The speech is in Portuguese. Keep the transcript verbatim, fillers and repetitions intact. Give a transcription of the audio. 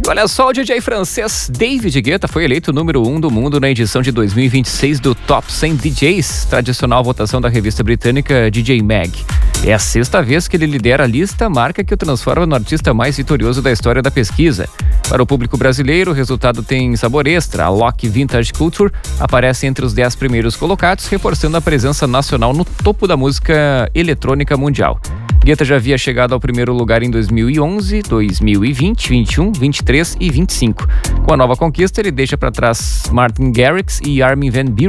olha só, o D J francês David Guetta foi eleito o número um do mundo na edição de dois mil e vinte e seis do Top cem D Js, tradicional votação da revista britânica D J Mag. É a sexta vez que ele lidera a lista, marca que o transforma no artista mais vitorioso da história da pesquisa. Para o público brasileiro, o resultado tem sabor extra. A Lock Vintage Culture aparece entre os dez primeiros colocados, reforçando a presença nacional no topo da música eletrônica mundial. Guetta já havia chegado ao primeiro lugar em dois mil e onze, dois mil e vinte, vinte e um, vinte e três e vinte e cinco. Com a nova conquista, ele deixa para trás Martin Garrix e Armin van Buuren.